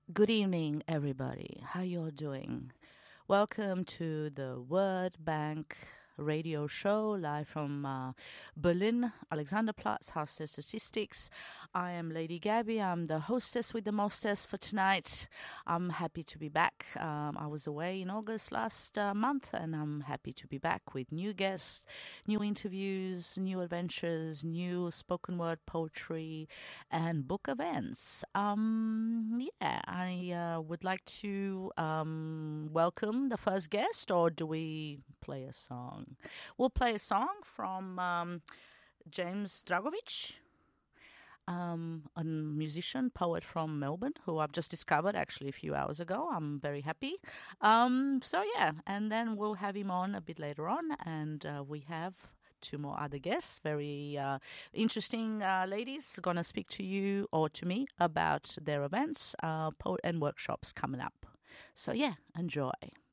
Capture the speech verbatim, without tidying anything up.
Good evening, everybody. How you're doing? Welcome to the Word Bank radio show live from uh, Berlin, Alexanderplatz, House of Statistics. I am Lady Gabby. I'm the hostess with the mostess for tonight. I'm happy to be back. Um, I was away in August last uh, month, and I'm happy to be back with new guests, new interviews, new adventures, new spoken word poetry, and book events. Um, yeah, I uh, would like to um, welcome the first guest, or do we play a song? We'll play a song from um, James Dragovic, um, a musician, poet from Melbourne, who I've just discovered actually a few hours ago. I'm very happy. Um, so, yeah, and then we'll have him on a bit later on, and uh, we have two more other guests, very uh, interesting uh, ladies, going to speak to you or to me about their events uh, po- and workshops coming up. So, yeah, enjoy.